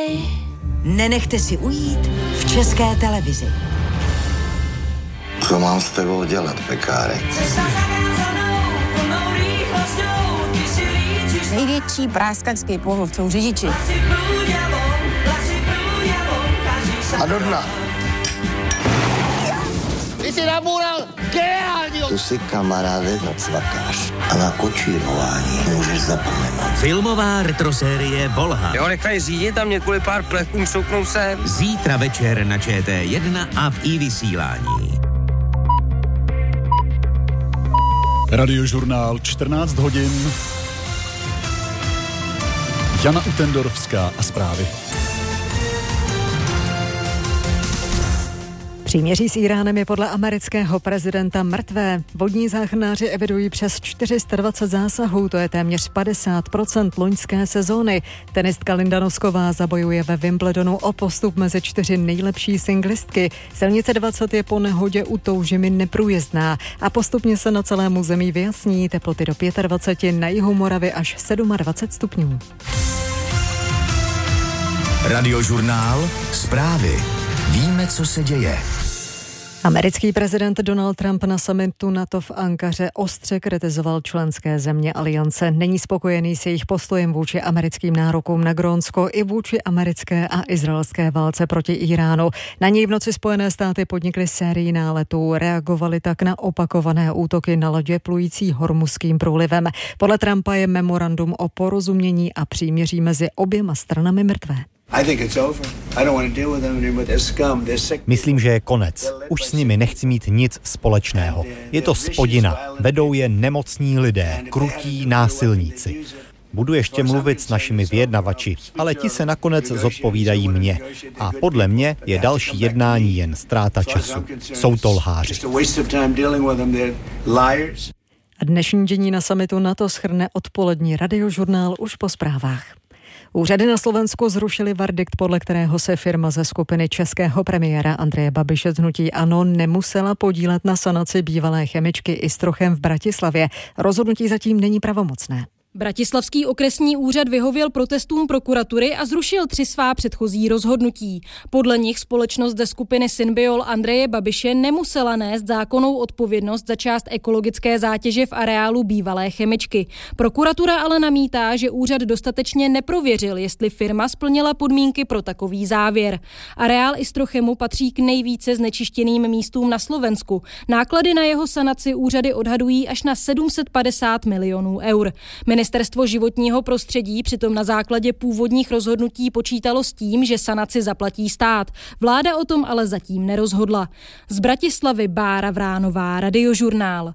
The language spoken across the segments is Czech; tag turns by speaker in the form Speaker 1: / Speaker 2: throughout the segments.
Speaker 1: nenechte si ujít v České televizi.
Speaker 2: Co mám s tebou dělat, pekárek?
Speaker 3: Největší práskačský pohled jsou řidiči.
Speaker 2: A do dna.
Speaker 4: Ty jsi nabůral geniálního.
Speaker 2: Tu si kamaráde zacvakáš a na kočírování můžeš zapomenout.
Speaker 5: Filmová retrosérie Volha.
Speaker 4: Jo, nechaj řídit a mě kvůli pár plechům šouknou se.
Speaker 5: Zítra večer na ČT1 a v iVysílání.
Speaker 6: Radiožurnál 14 hodin. Jana Utendorfská a zprávy.
Speaker 7: Příměří s Íránem je podle amerického prezidenta mrtvé. Vodní záchranáři evidují přes 420 zásahů, to je téměř 50% loňské sezóny. Tenistka Linda Nosková zabojuje ve Wimbledonu o postup mezi 4 nejlepší singlistky. Silnice 20 je po nehodě u Toužimy neprůjezdná a postupně se na celém území vyjasní, teploty do 25, na jihu Moravy až 27 stupňů.
Speaker 5: Radiožurnál zprávy. Víme, co se děje.
Speaker 7: Americký prezident Donald Trump na summitu NATO v Ankaře ostře kritizoval členské země aliance. Není spokojený s jejich postojem vůči americkým nárokům na Grónsko i vůči americké a izraelské válce proti Iránu. Na něj v noci Spojené státy podnikly sérii náletů, reagovali tak na opakované útoky na lodě plující Hormuzským průlivem. Podle Trumpa je memorandum o porozumění a příměří mezi oběma stranami mrtvé.
Speaker 8: Myslím, že je konec. Už s nimi nechci mít nic společného. Je to spodina. Vedou je nemocní lidé, krutí násilníci. Budu ještě mluvit s našimi vyjednavači, ale ti se nakonec zodpovídají mně. A podle mě je další jednání jen ztráta času. Jsou to lháři.
Speaker 7: A dnešní dění na summitu NATO shrne odpolední Radiožurnál už po zprávách. Úřady na Slovensku zrušily verdikt, podle kterého se firma ze skupiny českého premiéra Andreje Babiše z hnutí ANO nemusela podílet na sanaci bývalé chemičky Istrochem v Bratislavě. Rozhodnutí zatím není pravomocné.
Speaker 9: Bratislavský okresní úřad vyhověl protestům prokuratury a zrušil 3 svá předchozí rozhodnutí. Podle nich společnost ze skupiny Synbiol Andreje Babiše nemusela nést zákonnou odpovědnost za část ekologické zátěže v areálu bývalé chemičky. Prokuratura ale namítá, že úřad dostatečně neprověřil, jestli firma splnila podmínky pro takový závěr. Areál Istrochemu patří k nejvíce znečištěným místům na Slovensku. Náklady na jeho sanaci úřady odhadují až na 750 milionů eur. Ministerstvo životního prostředí přitom na základě původních rozhodnutí počítalo s tím, že sanaci zaplatí stát. Vláda o tom ale zatím nerozhodla. Z Bratislavy Bára Vránová, Radiožurnál.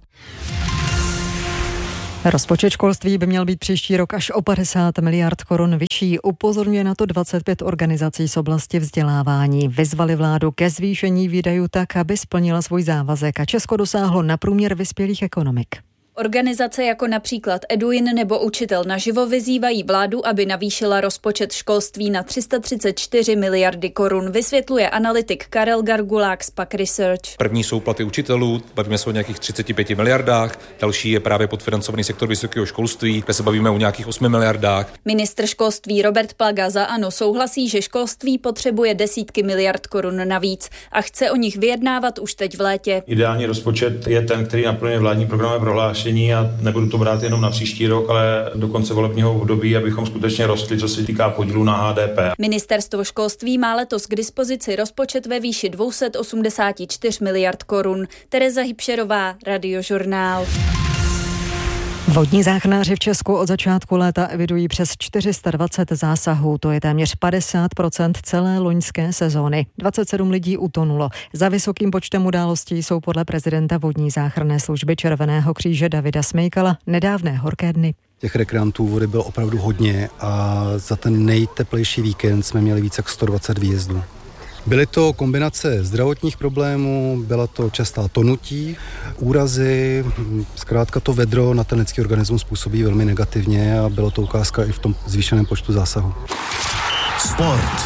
Speaker 7: Rozpočet školství by měl být příští rok až o 50 miliard korun vyšší. Upozorňuje na to 25 organizací z oblasti vzdělávání. Vyzvali vládu ke zvýšení výdajů tak, aby splnila svůj závazek a Česko dosáhlo na průměr vyspělých ekonomik.
Speaker 10: Organizace jako například Eduin nebo Učitel naživo vyzývají vládu, aby navýšila rozpočet školství na 334 miliardy korun, vysvětluje analytik Karel Gargulák z PAQ Research.
Speaker 11: První jsou platy učitelů, bavíme se o nějakých 35 miliardách, další je právě podfinancovaný sektor vysokého školství, kde se bavíme o nějakých 8 miliardách.
Speaker 10: Ministr školství Robert Plaga za ANO souhlasí, že školství potřebuje desítky miliard korun navíc a chce o nich vyjednávat už teď v létě.
Speaker 12: Ideální rozpočet je ten, který naplňuje vládní programové prohlášení a nebudu to brát jenom na příští rok, ale do konce volebního období, abychom skutečně rostli, co se týká podílu na HDP.
Speaker 10: Ministerstvo školství má letos k dispozici rozpočet ve výši 284 miliard korun. Tereza Hybšerová, Radiožurnál.
Speaker 7: Vodní záchranáři v Česku od začátku léta evidují přes 420 zásahů, to je téměř 50% celé loňské sezóny. 27 lidí utonulo. Za vysokým počtem událostí jsou podle prezidenta vodní záchranné služby Červeného kříže Davida Smejkala nedávné horké dny.
Speaker 13: Těch rekreantů vody bylo opravdu hodně a za ten nejteplejší víkend jsme měli více jak 120 výjezdů. Byly to kombinace zdravotních problémů, byla to častá tonutí, úrazy, zkrátka to vedro na ten lidský organismus působí velmi negativně a bylo to ukázka i v tom zvýšeném počtu zásahů.
Speaker 5: Sport.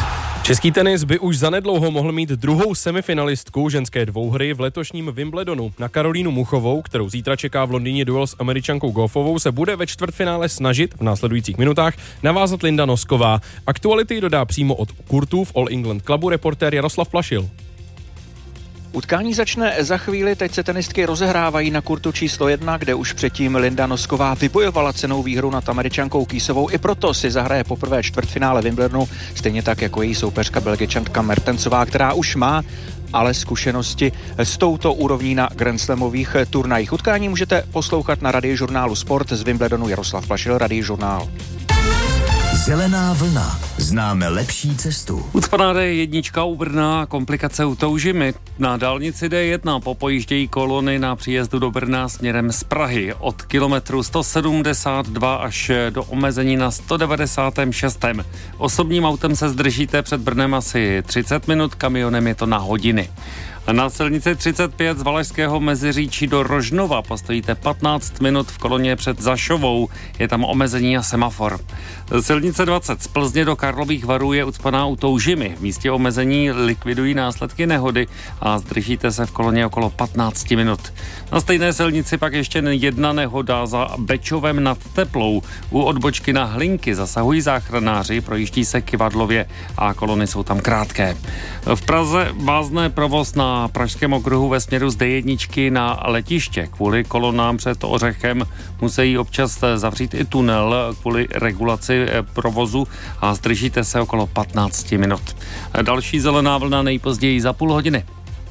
Speaker 14: Český tenis by už zanedlouho mohl mít druhou semifinalistku ženské dvouhry v letošním Wimbledonu. Na Karolínu Muchovou, kterou zítra čeká v Londýně duel s Američankou Goffovou, se bude ve čtvrtfinále snažit v následujících minutách navázat Linda Nosková. Aktuality dodá přímo od kurtu v All England Clubu reportér Jaroslav Plašil.
Speaker 15: Utkání začne za chvíli, teď se tenistky rozehrávají na kurtu číslo 1, kde už předtím Linda Nosková vybojovala cennou výhru nad Američankou Kýsovou. I proto si zahraje poprvé čtvrtfinále Wimbledonu, stejně tak jako její soupeřka Belgičanka Mertensová, která už má ale zkušenosti s touto úrovní na grandslamových turnajích. Utkání můžete poslouchat na radiožurnálu Sport z Wimbledonu. Jaroslav Plašil, radiožurnál.
Speaker 16: Zelená vlna. Známe lepší cestu.
Speaker 17: Ucpaná D1 u Brna, komplikace u Toužimy. Na dálnici D1 popojíždějí kolony na příjezdu do Brna směrem z Prahy od kilometru 172 až do omezení na 196. Osobním autem se zdržíte před Brnem asi 30 minut, kamionem je to na hodiny. Na silnici 35 z Valašského Meziříčí do Rožnova postojíte 15 minut v koloně před Zašovou, je tam omezení a semafor. Silnice 20 z Plzně do Karlových Varů je ucpaná u Toužimy. V místě omezení likvidují následky nehody a zdržíte se v koloně okolo 15 minut. Na stejné silnici pak ještě jedna nehoda za Bečovem nad Teplou. U odbočky na Hlinky zasahují záchranáři, projíždí se Kyvadlově a kolony jsou tam krátké. V Praze vázne provoz na Pražském okruhu ve směru z D1 na letiště. Kvůli kolonám před Ořechem musí občas zavřít i tunel kvůli regulaci provozu a zdržíte se okolo 15 minut. Další zelená vlna nejpozději za půl hodiny.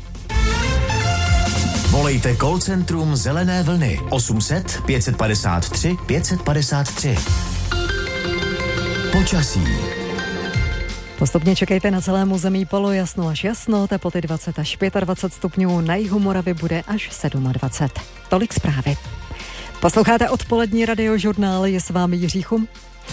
Speaker 16: Volejte call centrum Zelené vlny 800 553 553. Počasí.
Speaker 7: Postupně čekejte na celému území polojasno až jasno, teploty 20 až 25 stupňů, na jihu Moravy bude až 27. Tolik zprávy. Posloucháte odpolední radiožurnál, je s vámi Jiří Chum.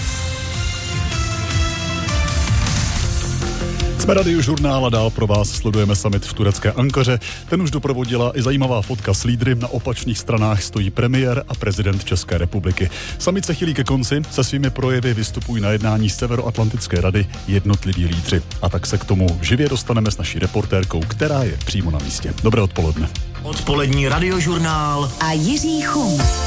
Speaker 6: Jsme radiožurnál a dál pro vás sledujeme summit v turecké Ankaře. Ten už doprovodila i zajímavá fotka s lídry. Na opačných stranách stojí premiér a prezident České republiky. Summit se chýlí ke konci, se svými projevy vystupují na jednání Severoatlantické rady jednotliví lídři. A tak se k tomu živě dostaneme s naší reportérkou, která je přímo na místě. Dobré odpoledne.
Speaker 16: Odpolední radiožurnál
Speaker 1: a Jiří Chum.